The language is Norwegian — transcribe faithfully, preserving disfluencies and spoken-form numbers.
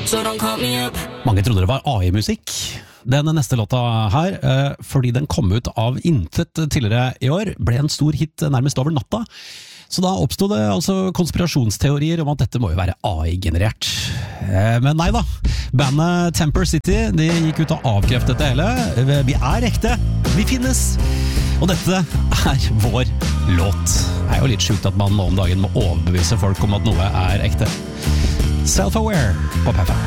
so don't call me up. Mange trodde det var A I-musikk, den neste låta her, eh, fordi den kom ut av intet tidligere i år, ble en stor hit nærmest over natta. Så da oppstod det altså konspirasjonsteorier om at dette må jo være A I-generert. Eh, men nei da, bandet Temper City, de gikk ut og avkreftet det hele. Vi er ekte, vi finnes, og dette er vår låt. Det er jo litt sjukt at man nå om dagen må overbevise folk om at noe er ekte. Self-Aware på P fem.